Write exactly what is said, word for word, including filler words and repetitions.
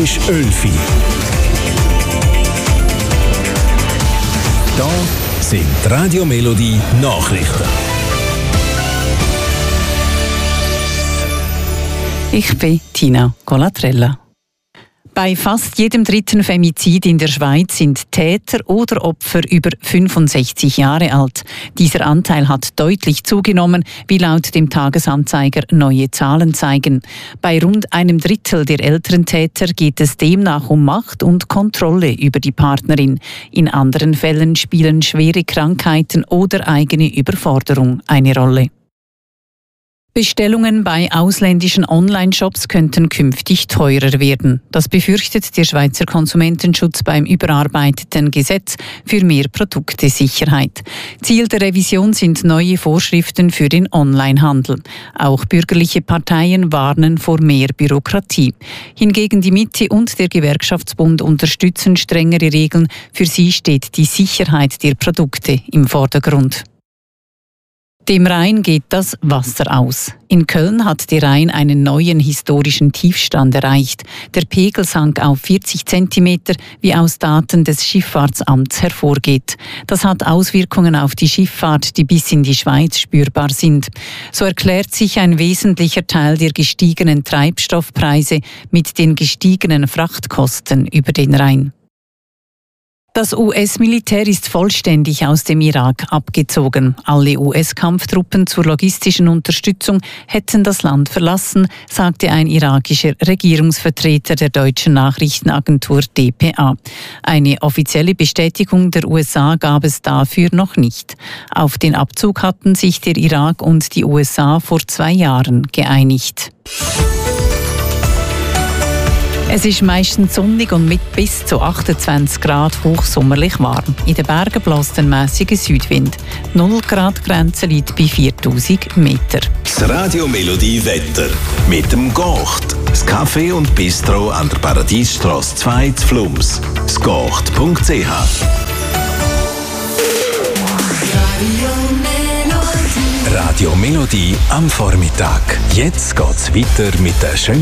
ist elf Uhr. Da sind die Radio Melodie Nachrichten. Ich bin Tina Colatrella. Bei fast jedem dritten Femizid in der Schweiz sind Täter oder Opfer über fünfundsechzig Jahre alt. Dieser Anteil hat deutlich zugenommen, wie laut dem Tagesanzeiger neue Zahlen zeigen. Bei rund einem Drittel der älteren Täter geht es demnach um Macht und Kontrolle über die Partnerin. In anderen Fällen spielen schwere Krankheiten oder eigene Überforderung eine Rolle. Bestellungen bei ausländischen Online-Shops könnten künftig teurer werden. Das befürchtet der Schweizer Konsumentenschutz beim überarbeiteten Gesetz für mehr Produktesicherheit. Ziel der Revision sind neue Vorschriften für den Onlinehandel. Auch bürgerliche Parteien warnen vor mehr Bürokratie. Hingegen die Mitte und der Gewerkschaftsbund unterstützen strengere Regeln. Für sie steht die Sicherheit der Produkte im Vordergrund. Dem Rhein geht das Wasser aus. In Köln hat der Rhein einen neuen historischen Tiefstand erreicht. Der Pegel sank auf vierzig Zentimeter, wie aus Daten des Schifffahrtsamts hervorgeht. Das hat Auswirkungen auf die Schifffahrt, die bis in die Schweiz spürbar sind. So erklärt sich ein wesentlicher Teil der gestiegenen Treibstoffpreise mit den gestiegenen Frachtkosten über den Rhein. Das U S-Militär ist vollständig aus dem Irak abgezogen. Alle U S-Kampftruppen zur logistischen Unterstützung hätten das Land verlassen, sagte ein irakischer Regierungsvertreter der deutschen Nachrichtenagentur D P A. Eine offizielle Bestätigung der U S A gab es dafür noch nicht. Auf den Abzug hatten sich der Irak und die U S A vor zwei Jahren geeinigt. Es ist meistens sonnig und mit bis zu achtundzwanzig Grad hochsommerlich warm. In den Bergen bläst ein mäßiger Südwind. null Grad Grenze liegt bei viertausend Meter. Das Radio Melodie Wetter mit dem Gocht. Das Café und Bistro an der Paradiesstrasse zwei zu Flums. das gocht punkt c h. Radio Melodie am Vormittag. Jetzt geht's weiter mit der schönen